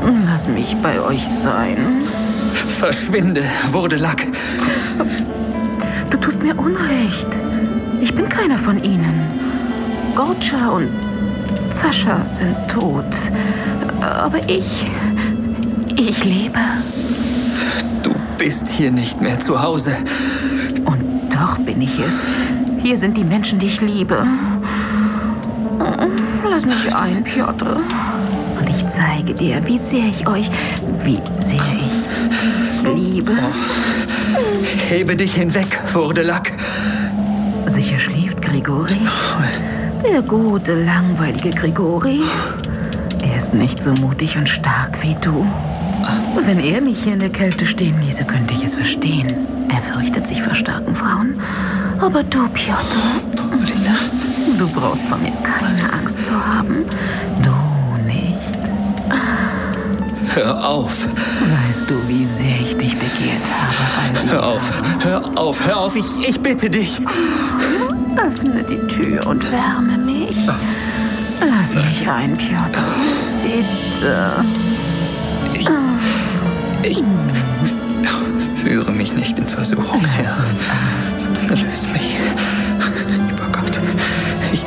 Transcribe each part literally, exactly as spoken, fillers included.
Lass mich bei euch sein. Verschwinde, Wurdelack. Du tust mir Unrecht. Ich bin keiner von ihnen. Gorcha und Sascha sind tot. Aber ich... ich lebe. Du bist hier nicht mehr zu Hause. Und doch bin ich es. Hier sind die Menschen, die ich liebe. Lass mich ein, Piotr. Und ich zeige dir, wie sehr ich euch, wie sehr ich liebe. Oh. Hebe dich hinweg, Wurdelack. Sicher schläft Grigori? Der gute, langweilige Grigori. Er ist nicht so mutig und stark wie du. Wenn er mich hier in der Kälte stehen ließe, könnte ich es verstehen. Er fürchtet sich vor starken Frauen. Aber du, Piotr, Paulina, du brauchst vor mir keine Angst zu haben. Du nicht. Hör auf. Weißt du, wie sehr ich dich begehrt habe? All Hör auf, hör auf, hör auf, ich, ich bitte dich. Öffne die Tür und wärme mich. Lass mich ein, Piotr. Bitte. Ich, ich führe mich nicht in Versuchung, Herr. Erlöse mich. Lieber Gott. Ich...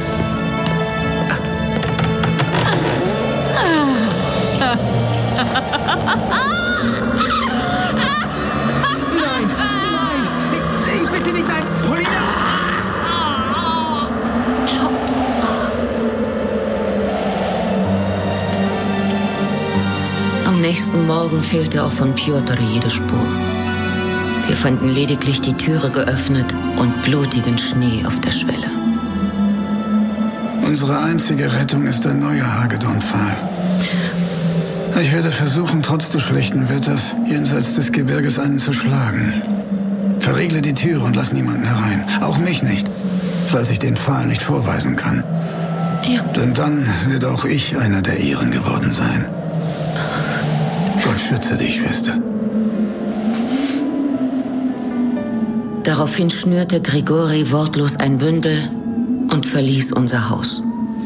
Nein, nein, ich, ich bitte nicht, nein, Paulina! Am nächsten Morgen fehlte auch von Piotr jede Spur. Wir fanden lediglich die Türe geöffnet und blutigen Schnee auf der Schwelle. Unsere einzige Rettung ist der neue Hagedorn-Pfahl. Ich werde versuchen, trotz des schlechten Wetters jenseits des Gebirges einen zu schlagen. Verriegle die Türe und lass niemanden herein. Auch mich nicht, falls ich den Pfahl nicht vorweisen kann. Ja. Denn dann wird auch ich einer der Ihren geworden sein. Gott schütze dich, Schwester. Daraufhin schnürte Grigori wortlos ein Bündel und verließ unser Haus.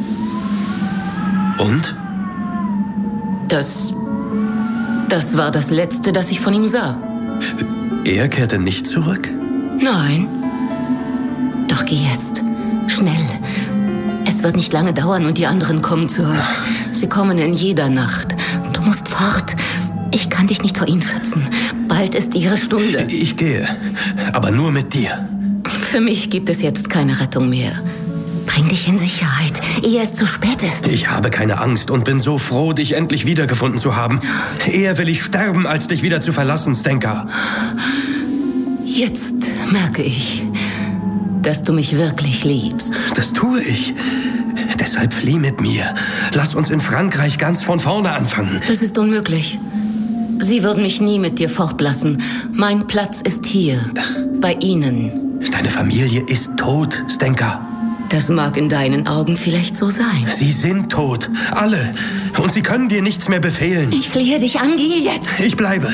Und? Das... das war das Letzte, das ich von ihm sah. Er kehrte nicht zurück? Nein. Doch geh jetzt. Schnell. Es wird nicht lange dauern und die anderen kommen zurück. Sie kommen in jeder Nacht. Du musst fort. Ich kann dich nicht vor ihnen schützen. Bald ist ihre Stunde. Ich gehe, aber nur mit dir. Für mich gibt es jetzt keine Rettung mehr. Bring dich in Sicherheit, ehe es zu spät ist. Ich habe keine Angst und bin so froh, dich endlich wiedergefunden zu haben. Eher will ich sterben, als dich wieder zu verlassen, Stenka. Jetzt merke ich, dass du mich wirklich liebst. Das tue ich. Deshalb flieh mit mir. Lass uns in Frankreich ganz von vorne anfangen. Das ist unmöglich. Sie würden mich nie mit dir fortlassen. Mein Platz ist hier, bei ihnen. Deine Familie ist tot, Stenka. Das mag in deinen Augen vielleicht so sein. Sie sind tot, alle. Und sie können dir nichts mehr befehlen. Ich flehe dich an, geh jetzt. Ich bleibe.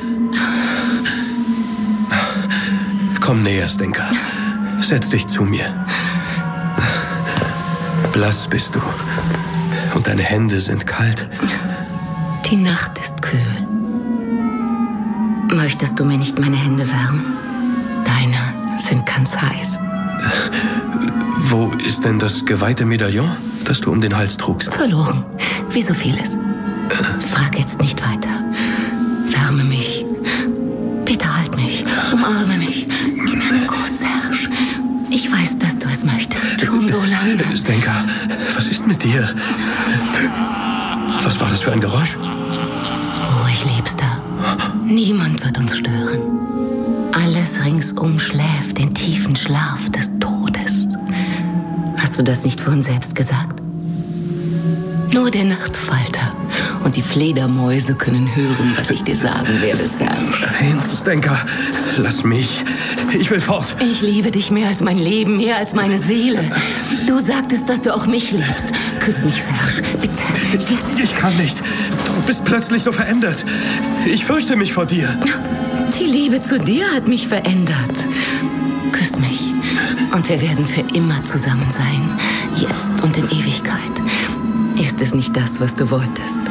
Komm näher, Stenka. Setz dich zu mir. Blass bist du. Und deine Hände sind kalt. Die Nacht ist kühl. Möchtest du mir nicht meine Hände wärmen? Deine sind ganz heiß. Wo ist denn das geweihte Medaillon, das du um den Hals trugst? Verloren, wie so vieles. Frag jetzt nicht weiter. Wärme mich. Bitte halt mich. Umarme mich. Gib mir einen Kuss, Serge. Ich weiß, dass du es möchtest. Schon so lange. Stenka, was ist mit dir? Was war das für ein Geräusch? Ruhig, Liebster. Niemand wird uns stören. Alles ringsum schläft den tiefen Schlaf des Todes. Hast du das nicht vorhin selbst gesagt? Nur der Nachtfalter und die Fledermäuse können hören, was ich dir sagen werde, Serge. Nein, Stenka, lass mich. Ich will fort. Ich liebe dich mehr als mein Leben, mehr als meine Seele. Du sagtest, dass du auch mich liebst. Küss mich, Serge, bitte, jetzt. Ich kann nicht. Du bist plötzlich so verändert. Ich fürchte mich vor dir. Die Liebe zu dir hat mich verändert. Küss mich und wir werden für immer zusammen sein. Jetzt und in Ewigkeit. Ist es nicht das, was du wolltest?